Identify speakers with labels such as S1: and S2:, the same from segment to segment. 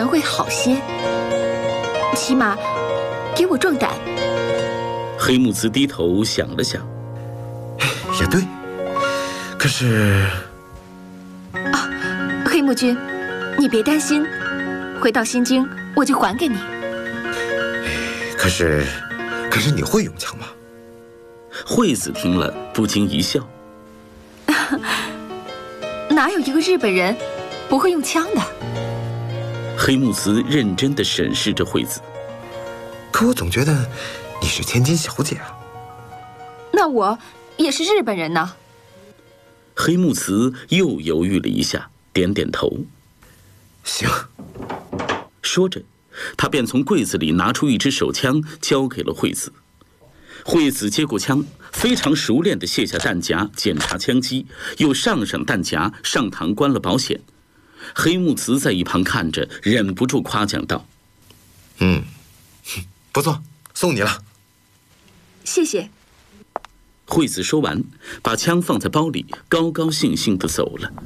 S1: 能会好些，起码给我壮胆。
S2: 黑木慈低头想了想，
S3: 也对，可是……
S1: 黑木君，你别担心，回到新京我就还给你。
S3: 可是你会用枪吗？
S2: 惠子听了不禁一笑，
S1: 哪有一个日本人不会用枪的？
S2: 黑木慈认真地审视着惠子，
S3: 可我总觉得你是千金小姐啊。
S1: 那我也是日本人呢。
S2: 黑木慈又犹豫了一下，点点头。
S3: 行。
S2: 说着，他便从柜子里拿出一支手枪，交给了惠子。惠子接过枪，非常熟练地卸下弹夹，检查枪机，又上弹夹，上膛关了保险。黑木慈在一旁看着，忍不住夸奖道：“
S3: 不错，送你了。”
S1: 谢谢。
S2: 惠子说完，把枪放在包里，高高兴兴地走了。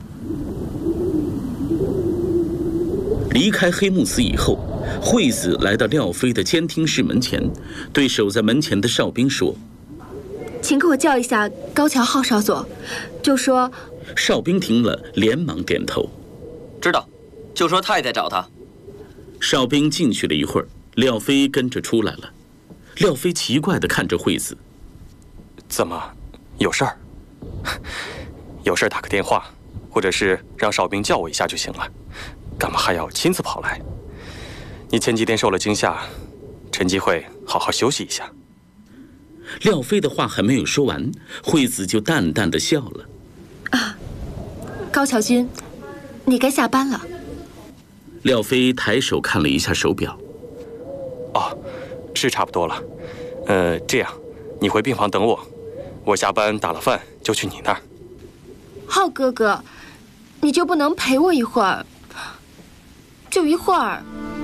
S2: 离开黑木慈以后，惠子来到廖飞的监听室门前，对守在门前的哨兵说：“
S1: 请给我叫一下高桥浩少佐，就说……”
S2: 哨兵听了，连忙点头：“
S4: 知道，就说太太找他。”
S2: 哨兵进去了一会儿，廖飞跟着出来了。廖飞奇怪地看着惠子：“
S5: 怎么，有事儿？有事儿打个电话，或者是让哨兵叫我一下就行了，干嘛还要亲自跑来？你前几天受了惊吓，趁机会好好休息一下。”
S2: 廖飞的话还没有说完，惠子就淡淡地笑了：“
S1: 高桥君，你该下班了。”
S2: 廖飞抬手看了一下手表：“
S5: 哦，是差不多了。这样，你回病房等我，我下班打了饭就去你那儿。”
S1: 浩哥哥，你就不能陪我一会儿？就一会儿。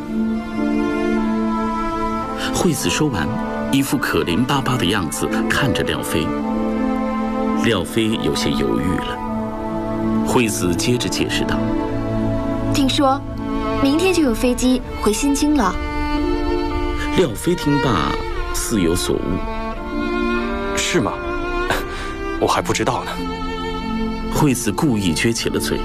S2: 惠子说完，一副可怜巴巴的样子看着廖飞。廖飞有些犹豫了。惠子接着解释道：“
S1: 听说明天就有飞机回新京了。”
S2: 廖飞听罢，似有所悟：“
S5: 是吗？我还不知道呢。”
S2: 惠子故意撅起了嘴：“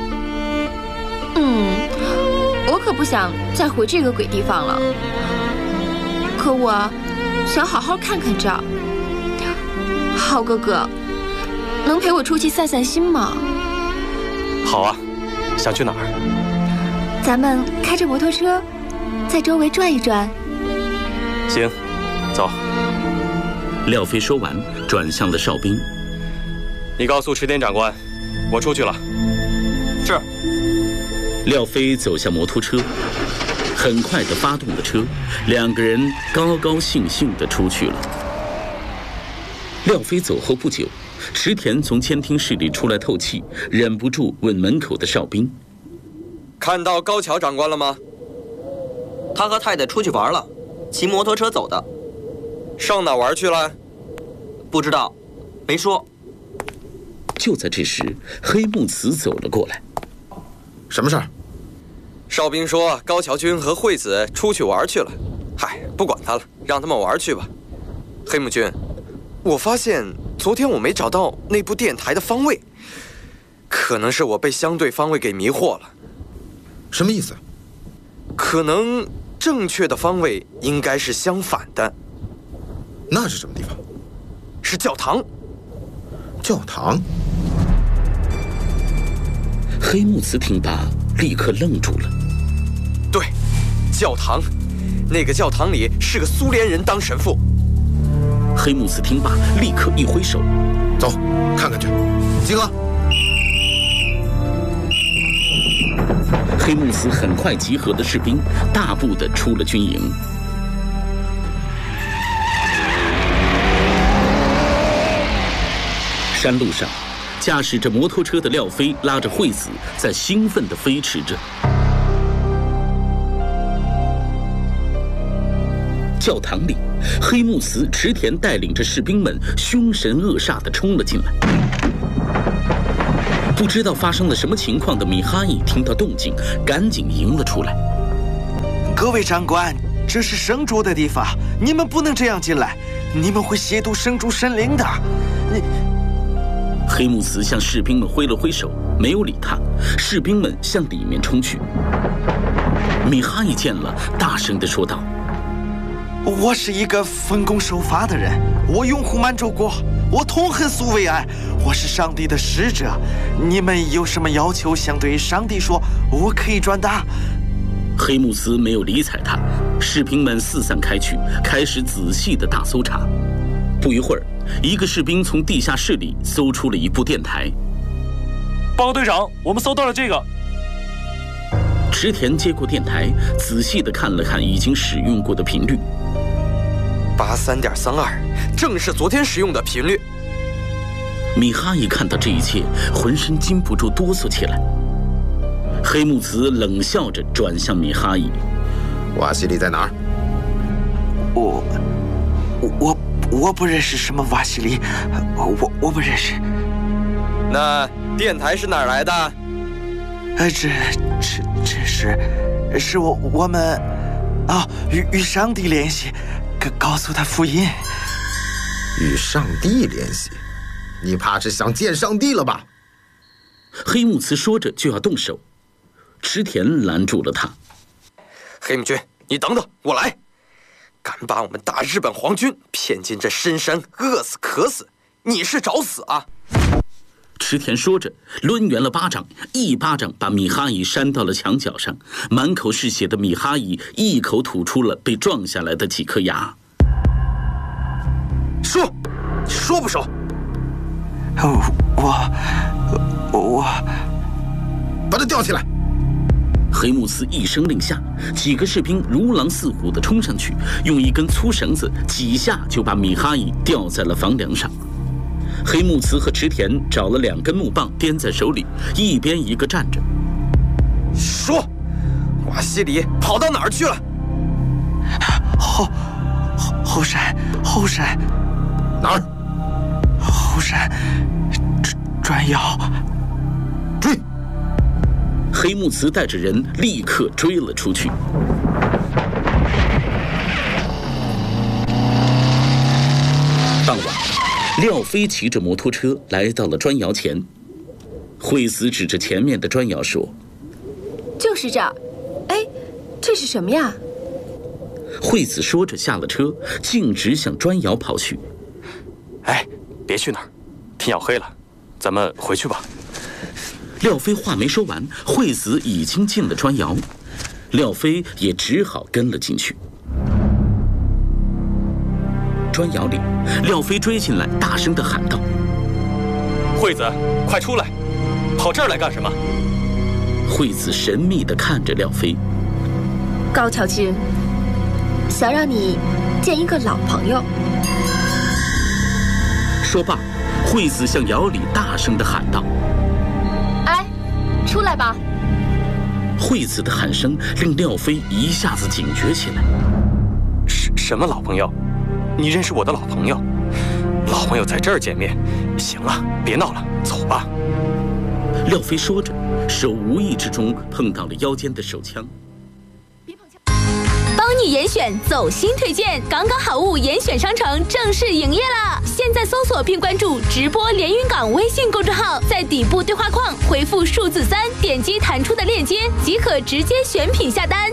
S1: 我可不想再回这个鬼地方了。可我想好好看看这儿。浩哥哥，能陪我出去散散心吗？”“
S5: 好啊，想去哪儿？”“
S1: 咱们开着摩托车，在周围转一转。”“
S5: 行，走。”
S2: 廖飞说完，转向了哨兵：“
S5: 你告诉池田长官，我出去了。”“
S4: 是。”
S2: 廖飞走向摩托车，很快地发动了车，两个人高高兴兴地出去了。廖飞走后不久，池田从监听室里出来透气，忍不住问门口的哨兵：“
S6: 看到高桥长官了吗？”“
S4: 他和太太出去玩了，骑摩托车走的。”“
S6: 上哪玩去了？”“
S4: 不知道，没说。”
S2: 就在这时，黑木慈走了过来：“
S3: 什么事儿？”“
S6: 哨兵说高桥君和惠子出去玩去了。嗨，不管他了，让他们玩去吧。黑木君，我发现昨天我没找到那部电台的方位，可能是我被相对方位给迷惑了。”“
S3: 什么意思？”“
S6: 可能正确的方位应该是相反的。”“
S3: 那是什么地方？”“
S6: 是教堂。”“
S3: 教堂？”
S2: 黑木慈听罢，立刻愣住了。
S6: “对，教堂。那个教堂里是个苏联人当神父。”
S2: 黑木慈听罢，立刻一挥手：“
S3: 走，看看去。集合！”
S2: 黑木慈很快集合了士兵，大步地出了军营。山路上，驾驶着摩托车的廖飞拉着惠子，在兴奋地飞驰着。教堂里，黑木慈、池田带领着士兵们凶神恶煞地冲了进来。不知道发生了什么情况的米哈伊听到动静，赶紧迎了出来。
S7: 各位长官，这是圣主的地方，你们不能这样进来，你们会亵渎圣主神灵的。
S2: 黑木慈向士兵们挥了挥手，没有理他。士兵们向里面冲去。米哈伊见了，大声地说道：“
S7: 我是一个奉公守法的人，我拥护满洲国，我痛恨苏维埃，我是上帝的使者。你们有什么要求，想对上帝说，我可以转达。”
S2: 黑木慈没有理睬他，士兵们四散开去，开始仔细的大搜查。不一会儿，一个士兵从地下室里搜出了一部电台。
S8: 报告队长，我们搜到了这个。
S2: 池田接过电台，仔细地看了看已经使用过的频率。
S6: 83.32，正是昨天使用的频率。
S2: 米哈伊看到这一切，浑身禁不住哆嗦起来。黑木慈冷笑着转向米哈伊：“
S3: 瓦西里在哪儿？”
S7: 我不认识什么瓦西里，我不认识。
S6: 那电台是哪儿来的？这是我们与上帝联系，告诉他福音。
S3: 与上帝联系？你怕是想见上帝了吧？
S2: 黑木慈说着就要动手，池田拦住了他。
S6: 黑木君，你等等，我来。敢把我们大日本皇军骗进这深山，饿死渴死，你是找死啊！
S2: 池田说着，抡圆了巴掌，一巴掌把米哈伊扇到了墙角上。满口是血的米哈伊一口吐出了被撞下来的几颗牙。
S6: 说，你说不说？
S7: 我
S3: 把他吊起来！
S2: 黑木慈一声令下，几个士兵如狼似虎地冲上去，用一根粗绳子几下就把米哈伊吊在了房梁上。黑木慈和池田找了2根木棒掂在手里，一边一个站着。
S6: 说，瓦西里跑到哪儿去了？
S7: 后山
S3: 哪儿？
S7: 后山转腰。
S3: 追！
S2: 黑木慈带着人立刻追了出去。傍晚，廖飞骑着摩托车来到了砖窑前。惠子指着前面的砖窑说：“
S1: 就是这儿。哎，这是什么呀？”
S2: 惠子说着下了车，径直向砖窑跑去。
S5: 哎，别去那儿，天要黑了，咱们回去吧。
S2: 廖飞话没说完，惠子已经进了砖窑，廖飞也只好跟了进去。砖窑里，廖飞追进来，大声地喊道：“
S5: 惠子，快出来！跑这儿来干什么？”
S2: 惠子神秘地看着廖飞。
S1: 高桥君，想让你见一个老朋友。
S2: 说罢，惠子向窑里大声地喊道：“
S1: 哎，出来吧！”
S2: 惠子的喊声令廖飞一下子警觉起来。
S5: 什么老朋友？你认识我的老朋友？老朋友在这儿见面。行了，别闹了，走吧。
S2: 廖飞说着，手无意之中碰到了腰间的手枪。
S9: 帮你严选走心推荐，刚刚好物严选商城正式营业啦！现在搜索并关注直播连云港微信公众号，在底部对话框回复数字3，点击弹出的链接即可直接选品下单。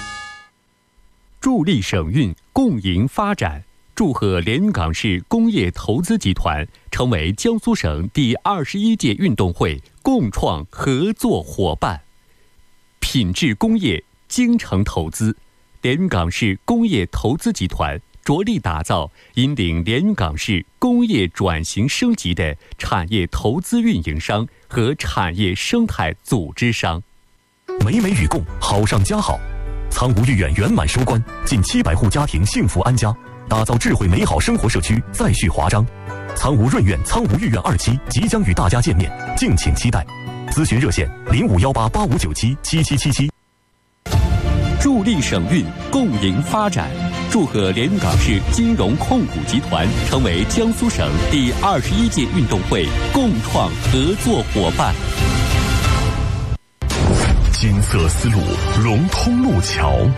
S10: 助力省运，共赢发展。祝贺连云港市工业投资集团成为江苏省第21届运动会共创合作伙伴。品质工业，精诚投资。连云港市工业投资集团着力打造引领连云港市工业转型升级的产业投资运营商和产业生态组织商。
S11: 美美与共，好上加好。苍梧御苑圆满收官，近700户家庭幸福安家，打造智慧美好生活社区再续华章。苍梧润苑、苍梧御苑2期即将与大家见面，敬请期待。咨询热线051885977777。
S10: 助力省运，共赢发展。祝贺连云港市金融控股集团成为江苏省第21届运动会共创合作伙伴。
S11: 金色丝路融通路桥，